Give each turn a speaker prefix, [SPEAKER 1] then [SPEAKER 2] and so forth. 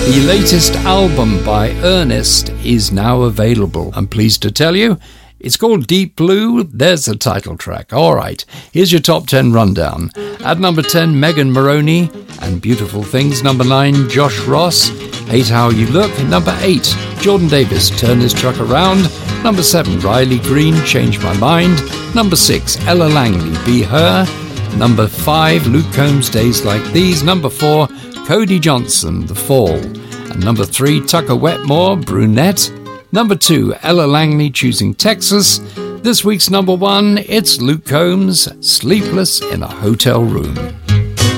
[SPEAKER 1] The latest album by Ernest is now available. I'm pleased to tell you, it's called Deep Blue. There's the title track. All right, here's your top 10 rundown. At number 10, Megan Moroney and Beautiful Things. Number 9, Josh Ross, Hate How You Look. Number 8, Jordan Davis, Turn This Truck Around. Number 7, Riley Green, Change My Mind. Number 6, Ella Langley, Be Her. Number 5, Luke Combs, Days Like These. Number 4, Cody Johnson, The Fall. And number 3, Tucker Wetmore, Brunette. Number 2, Ella Langley, Choosing Texas. This week's number 1, it's Luke Combs, Sleepless in a Hotel Room.